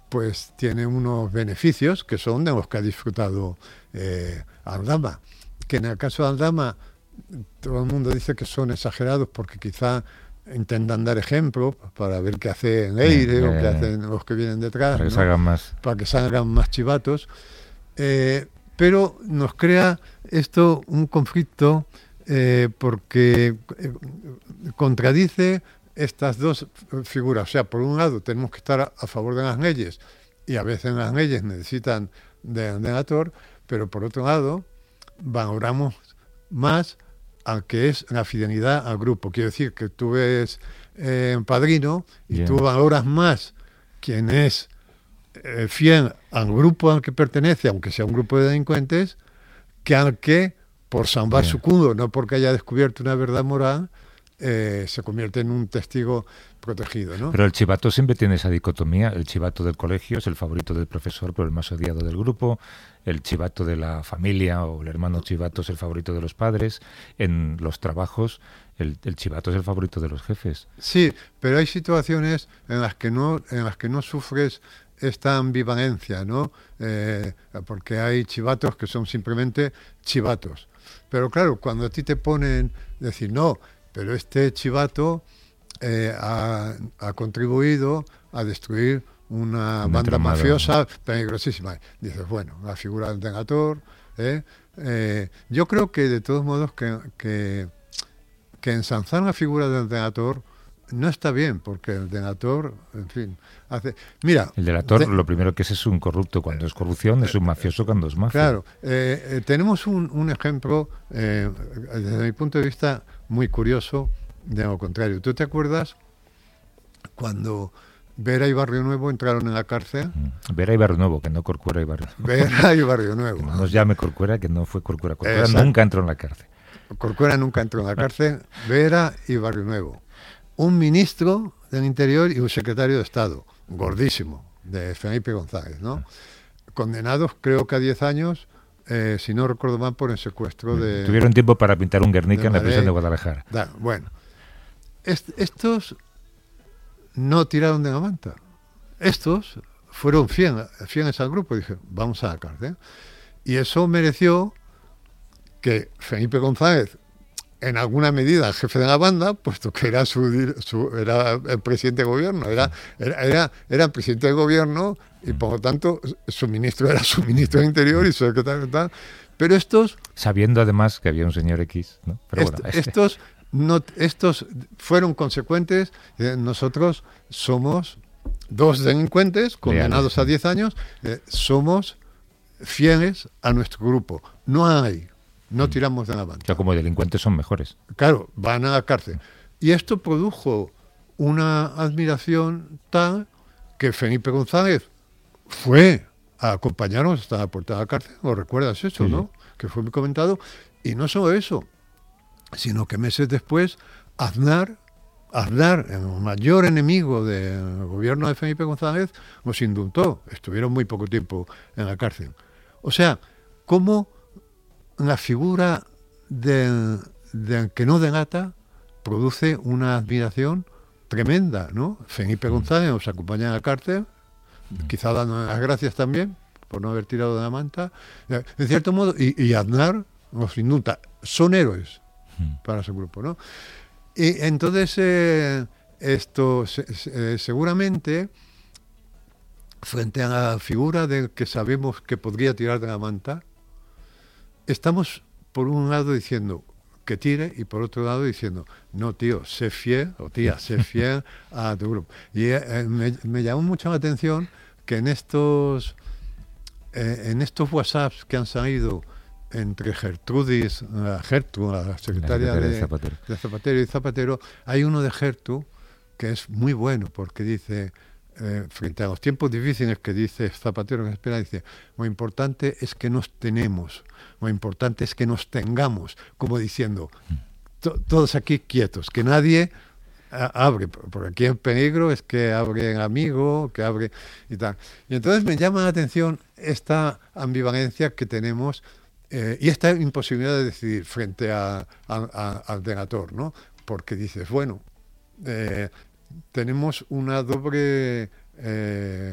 pues tiene unos beneficios que son de los que ha disfrutado Aldama. Que en el caso de Aldama, todo el mundo dice que son exagerados porque quizá intentan dar ejemplo para ver qué hace Leire o qué hacen los que vienen detrás, para que ¿no? salgan más. Para que salgan más chivatos. Pero nos crea esto un conflicto porque contradice estas dos figuras. O sea, por un lado tenemos que estar a favor de las leyes y a veces las leyes necesitan del denator, pero por otro lado valoramos más al que es la fidelidad al grupo. Quiero decir que tú ves Padrino y tú valoras más quien es fiel al grupo al que pertenece, aunque sea un grupo de delincuentes, que al que, por salvar su culo, no porque haya descubierto una verdad moral, se convierte en un testigo protegido, ¿no? Pero el chivato siempre tiene esa dicotomía. El chivato del colegio es el favorito del profesor, pero el más odiado del grupo. El chivato de la familia o el hermano chivato es el favorito de los padres. En los trabajos, el chivato es el favorito de los jefes. Sí, pero hay situaciones en las que no sufres esta ambivalencia, ¿no? Porque hay chivatos que son simplemente chivatos. Pero claro, cuando a ti te ponen decir, no, pero este chivato ha contribuido a destruir una banda mafiosa peligrosísima. Dices, bueno, la figura del denator. Yo creo que de todos modos que ensalzar la figura del denator no está bien, porque el denator, en fin, hace... Mira, el delator lo primero que es un corrupto cuando es corrupción, es un mafioso cuando es mafia. Claro, tenemos un ejemplo, desde mi punto de vista, muy curioso, de lo contrario. ¿Tú te acuerdas cuando Vera y Barrio Nuevo entraron en la cárcel? Vera y Barrio Nuevo, que no Corcuera y Barrio Nuevo. Vera y Barrio Nuevo. Que no nos llame Corcuera, que no fue Corcuera. Corcuera nunca entró en la cárcel. Corcuera nunca entró en la cárcel. Vera y Barrio Nuevo. Un ministro del Interior y un secretario de Estado, gordísimo, de Felipe González, ¿no? Condenados creo que a 10 años, si no recuerdo mal, por el secuestro de... Tuvieron tiempo para pintar un Guernica en la prisión de Guadalajara. Bueno, estos no tiraron de la manta. Estos fueron fieles al grupo y dijeron, vamos a la cárcel. Y eso mereció que Felipe González, en alguna medida el jefe de la banda, puesto que era era el presidente de gobierno, era el presidente del gobierno y por lo tanto su ministro era su ministro del Interior y su secretario tal. Pero estos... Sabiendo además que había un señor X, ¿no? Pero estos fueron consecuentes. Nosotros somos dos delincuentes condenados a 10 años, somos fieles a nuestro grupo. No tiramos de la manta. O sea, como delincuentes son mejores. Claro, van a la cárcel. Y esto produjo una admiración tal que Felipe González fue a acompañarnos hasta la puerta de la cárcel. ¿Lo recuerdas eso, sí, no? Que fue muy comentado. Y no solo eso, sino que meses después, Aznar, el mayor enemigo del gobierno de Felipe González, los indultó. Estuvieron muy poco tiempo en la cárcel. O sea, cómo la figura del que no delata produce una admiración tremenda, ¿no? Felipe González nos acompaña en la cárcel, quizá dando las gracias también por no haber tirado de la manta, en cierto modo, y Aznar nos indulta. Son héroes para su grupo, ¿no? Y entonces esto seguramente, frente a la figura del que sabemos que podría tirar de la manta, estamos por un lado diciendo que tire y por otro lado diciendo, no tío, sé fiel, o tía, sé fiel a tu grupo. Y me llamó mucho la atención que en estos WhatsApps que han salido entre Gertrudis, la secretaria de Zapatero y Zapatero, hay uno de Gertrude que es muy bueno porque dice, frente a los tiempos difíciles que dice Zapatero que espera, dice, lo importante es que nos tenemos, lo importante es que nos tengamos, como diciendo, todos aquí quietos, que nadie abre, porque aquí el peligro es que abre el amigo, que abre y tal. Y entonces me llama la atención esta ambivalencia que tenemos y esta imposibilidad de decidir frente al delator, ¿no? Porque dices, bueno, tenemos una doble